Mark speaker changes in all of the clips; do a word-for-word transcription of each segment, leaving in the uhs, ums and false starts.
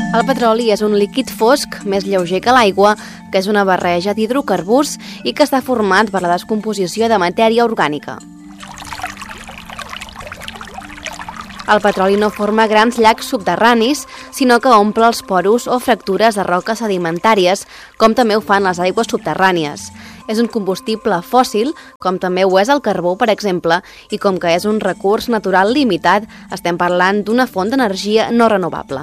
Speaker 1: El petroli és un líquid fosc, més lleuger que l'aigua, que és una barreja d'hidrocarburs i que està format per la descomposició de matèria orgànica. El petroli no forma grans llacs subterranis, sinó que omple els porus o fractures de roques sedimentàries, com també ho fan les aigües subterrànies. És un combustible fòssil, com també ho és el carbó, per exemple, i com que és un recurs natural limitat, estem parlant d'una font d'energia no renovable.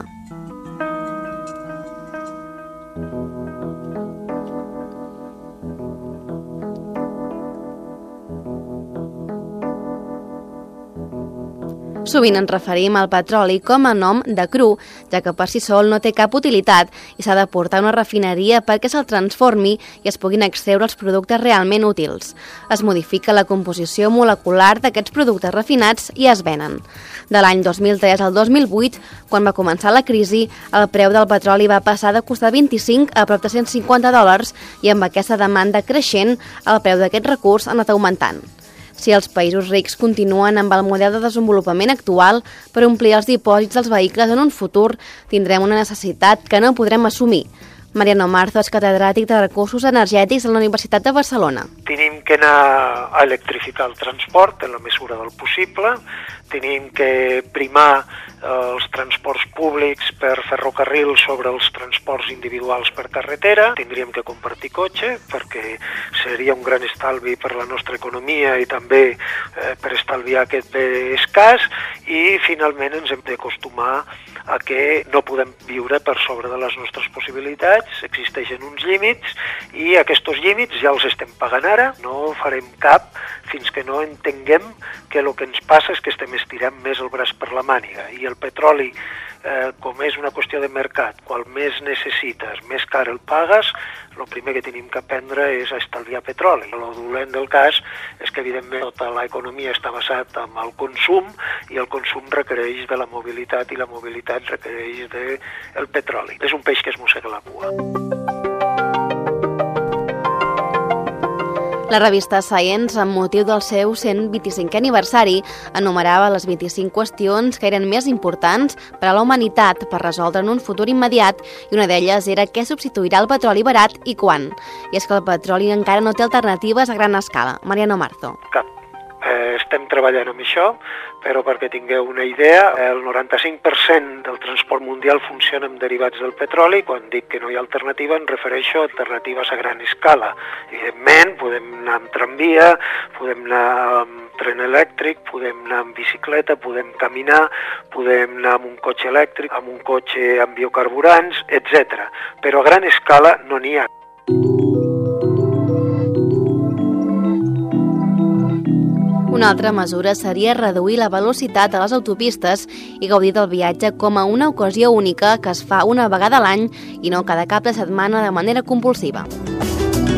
Speaker 1: Sovint ens referim al petroli com a nom de cru, ja que per si sol no té cap utilitat i s'ha de portar a una refineria perquè se'l transformi i es puguin extreure els productes realment útils. Es modifica la composició molecular d'aquests productes refinats i es venen. De l'any dos mil tres al dos mil vuit, quan va començar la crisi, el preu del petroli va passar de costar vint-i-cinc a prop de cent cinquanta dòlars i amb aquesta demanda creixent, el preu d'aquest recurs ha anat augmentant. Si els països rics continuen amb el model de desenvolupament actual per omplir els dipòsits dels vehicles en un futur, tindrem una necessitat que no podrem assumir. Mariano Marzo és catedràtic de recursos energètics a la Universitat de Barcelona.
Speaker 2: Tenim que anar a electrificar el transport en la mesura del possible, tenim que primar els transports públics per ferrocarril sobre els transports individuals per carretera, tindríem que compartir cotxe perquè seria un gran estalvi per la nostra economia i també eh, per estalviar aquest bé escàs, i finalment ens hem d'acostumar a que no podem viure per sobre de les nostres possibilitats, existeixen uns límits i aquests límits ja els estem pagant ara, no farem cap fins que no entenguem que el que ens passa és que estem estirant més el braç per la màniga i el petroli, eh, com és una qüestió de mercat, qual més necessites, més car el pagues, el primer que tenim que aprendre és a estalviar petroli. El dolent del cas és que evidentment tota l'economia està basada en el consum i el consum requereix de la mobilitat i la mobilitat requereix del petroli. És un peix que es mossega la cua.
Speaker 1: La revista Science, amb motiu del seu cent vint-i-cinquè aniversari, enumerava les vint-i-cinc qüestions que eren més importants per a la humanitat per resoldre en un futur immediat, i una d'elles era què substituirà el petroli barat i quan. I és que el petroli encara no té alternatives a gran escala. Mariano Marzo.
Speaker 2: Cap. Eh, estem treballant amb això, però perquè tingueu una idea, el noranta-cinc per cent del transport mundial funciona amb derivats del petroli. Quan dic que no hi ha alternativa, em refereixo a alternatives a gran escala. Evidentment, podem anar amb tramvia, podem anar amb tren elèctric, podem anar amb bicicleta, podem caminar, podem anar amb un cotxe elèctric, amb un cotxe amb biocarburants, etcètera. Però a gran escala no n'hi ha.
Speaker 1: Una altra mesura seria reduir la velocitat a les autopistes i gaudir del viatge com a una ocasió única que es fa una vegada a l'any i no cada cap de setmana de manera compulsiva.